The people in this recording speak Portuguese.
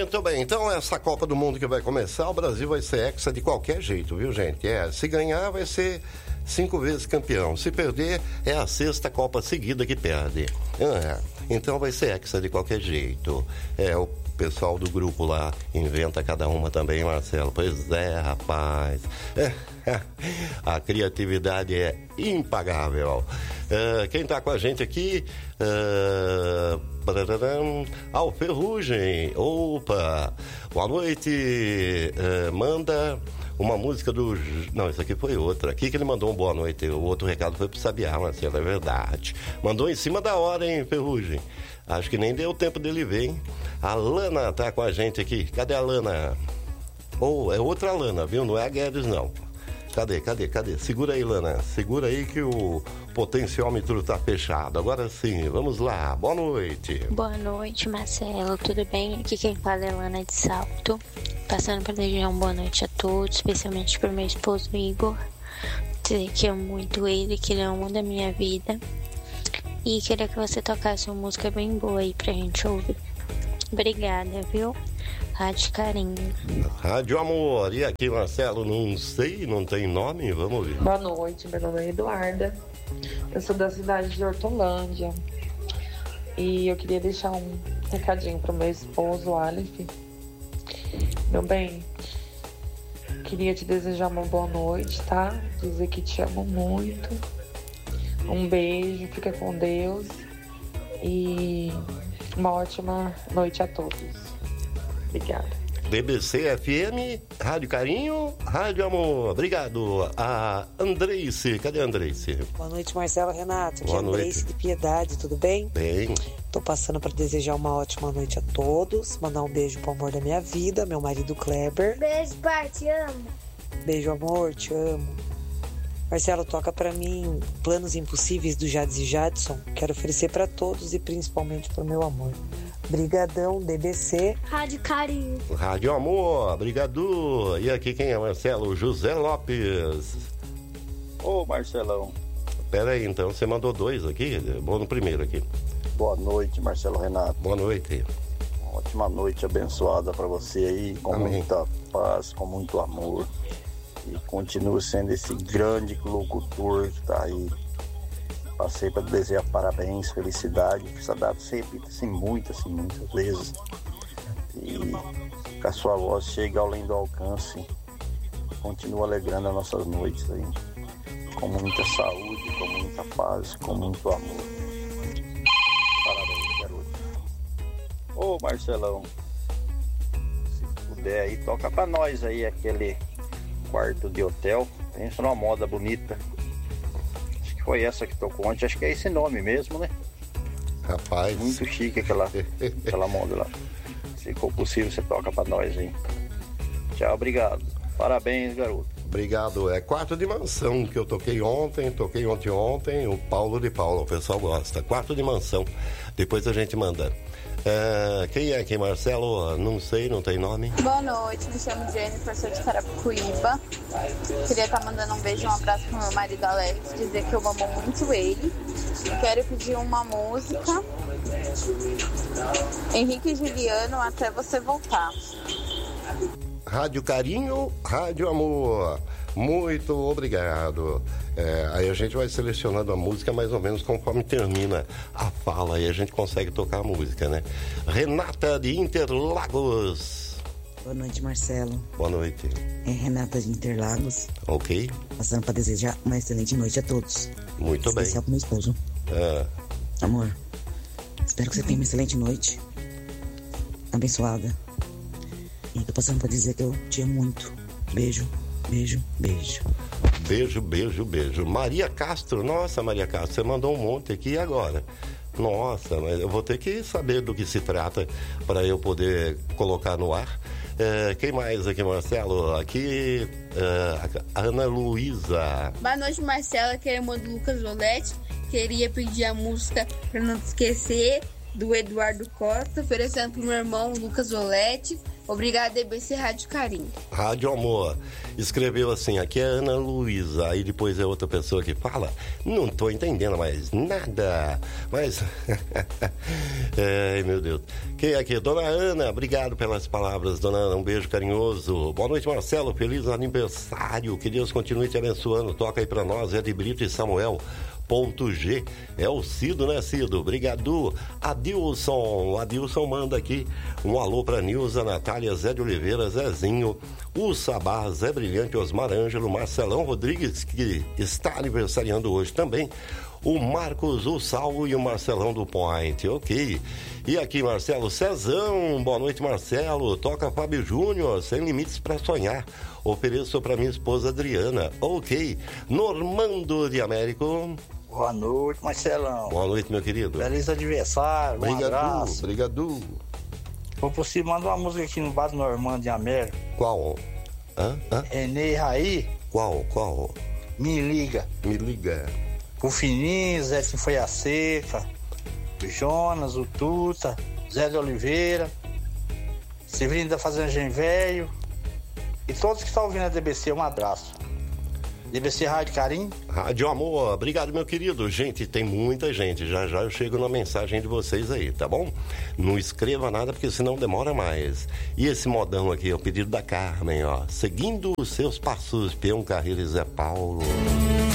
Muito bem, então essa Copa do Mundo que vai começar, o Brasil vai ser hexa de qualquer jeito, viu, gente? Se ganhar vai ser 5 vezes campeão, se perder é a 6ª Copa seguida que perde. Então vai ser hexa de qualquer jeito. O pessoal do grupo lá inventa cada uma também, Marcelo. Pois é, rapaz. A criatividade é impagável. Quem está com a gente aqui? Ao Ferrugem. Opa! Boa noite. Manda uma música do... Não, isso aqui foi outra. Aqui que ele mandou um boa noite. O outro recado foi pro Sabiá, Marcelo, é verdade. Mandou em cima da hora, hein, Ferrugem? Acho que nem deu tempo dele ver, hein? A Lana tá com a gente aqui. Cadê a Lana? É outra Lana, viu? Não é a Guedes, não. Cadê? Segura aí, Lana. Segura aí que o potenciômetro tá fechado. Agora sim, vamos lá. Boa noite. Boa noite, Marcelo. Tudo bem? Aqui quem fala é Lana de Salto. Passando para desejar uma boa noite a todos, especialmente pro meu esposo Igor. Dizer que amo muito ele, que ele é o amor da minha vida. E queria que você tocasse uma música bem boa aí pra gente ouvir. Obrigada, viu? Rádio Carinho. Rádio Amor. E aqui, Marcelo, não sei, não tem nome, vamos ouvir. Boa noite, meu nome é Eduarda. Eu sou da cidade de Hortolândia. E eu queria deixar um recadinho pro meu esposo, Aleph. Meu bem, queria te desejar uma boa noite, tá? Dizer que te amo muito. Um beijo, fica com Deus. E uma ótima noite a todos. Obrigada. BBC FM, Rádio Carinho, Rádio Amor. Obrigado. A Andreice. Cadê a Andreice? Boa noite, Marcelo, Renato. Boa noite. Andreice de Piedade, tudo bem? Bem. Tô passando para desejar uma ótima noite a todos. Mandar um beijo pro amor da minha vida, meu marido Kleber. Beijo, pai, te amo. Beijo, amor, te amo. Marcelo, toca pra mim Planos Impossíveis do Jades e Jadson. Quero oferecer pra todos e principalmente pro meu amor. Brigadão, DBC. Rádio Carinho. Rádio Amor, obrigado. E aqui quem é, Marcelo? José Lopes. Ô, Marcelão. Pera aí, então, você mandou 2 aqui? Vou no primeiro aqui. Boa noite, Marcelo Renato. Boa noite. Uma ótima noite abençoada pra você aí, com Amém. Muita paz, com muito amor. E continua sendo esse grande locutor que tá aí. Passei para desejar parabéns, felicidade, que essa data se repita assim, muitas vezes. E que a sua voz chegue além do alcance. Continua alegrando as nossas noites aí. Com muita saúde, com muita paz, com muito amor. Parabéns, garoto. Ô, Marcelão, se puder aí, toca pra nós aí aquele quarto de hotel. Pensa numa moda bonita. Acho que foi essa que tocou ontem. Acho que é esse nome mesmo, né? Rapaz. Muito chique aquela moda lá. Se for possível, você toca pra nós aí. Tchau, obrigado. Parabéns, garoto. Obrigado. É Quarto de Mansão que eu toquei ontem, o Paulo de Paula, o pessoal gosta. Quarto de Mansão. Depois a gente manda. Quem é aqui, Marcelo? Não sei, não tem nome. Boa noite, me chamo Jennifer, sou de Carapicuíba. Queria estar mandando um beijo e um abraço pro meu marido Alex, dizer que eu amo muito ele. Quero pedir uma música. Henrique e Juliano, Até Você Voltar. Rádio Carinho, Rádio Amor. Muito obrigado. Aí a gente vai selecionando a música mais ou menos conforme termina a fala e a gente consegue tocar a música, né? Renata de Interlagos. Boa noite, Marcelo. Boa noite. É Renata de Interlagos. Ok. Passando para desejar uma excelente noite a todos. Muito bem. Especial pro meu esposo. Amor, espero que você tenha uma excelente noite. Abençoada. E tô passando para dizer que eu te amo muito. Beijo, beijo, beijo. Beijo, beijo, beijo. Maria Castro, nossa, Maria Castro, você mandou um monte aqui agora. Nossa, mas eu vou ter que saber do que se trata para eu poder colocar no ar. Quem mais aqui, Marcelo? Aqui, a Ana Luísa. Boa noite, Marcelo, aqui é a irmã do Lucas Olete. Queria pedir a música Pra Não Te Esquecer, do Eduardo Costa, oferecendo pro meu irmão Lucas Olete. Obrigada, DBC Rádio Carinho. Rádio Amor. Escreveu assim, aqui é Ana Luísa. Aí depois é outra pessoa que fala, não tô entendendo mais nada. Mas, ai meu Deus. Quem é aqui? Dona Ana, obrigado pelas palavras, dona Ana. Um beijo carinhoso. Boa noite, Marcelo. Feliz aniversário. Que Deus continue te abençoando. Toca aí pra nós, Ed Brito e Samuel. Ponto G, é o Cido, né, Cido? Obrigado. Adilson manda aqui um alô pra Nilza, Natália, Zé de Oliveira, Zezinho, o Sabá, Zé Brilhante, Osmar Ângelo, Marcelão Rodrigues, que está aniversariando hoje também, o Marcos, o Salvo e o Marcelão do Point, ok. E aqui, Marcelo Cezão, boa noite, Marcelo. Toca Fábio Júnior, Sem Limites pra Sonhar. Ofereço pra minha esposa Adriana, ok. Normando de Américo. Boa noite, Marcelão. Boa noite, meu querido. Feliz aniversário, um abraço. Obrigado. Vou possível mandar uma música aqui no bar do Normando de Américo. Qual? Renê Raí. Qual? Me liga. O Fininho, Zé que foi a seca. O Jonas, o Tuta, Zé de Oliveira, Severino da Fazenda Gen Velho e todos que estão ouvindo a DBC, um abraço. DBC Rádio Carinho. Rádio Amor, obrigado, meu querido. Gente, tem muita gente. Já eu chego na mensagem de vocês aí, tá bom? Não escreva nada, porque senão demora mais. E esse modão aqui é o pedido da Carmen, ó. Seguindo os seus passos, Peão Carreiro e Zé Paulo.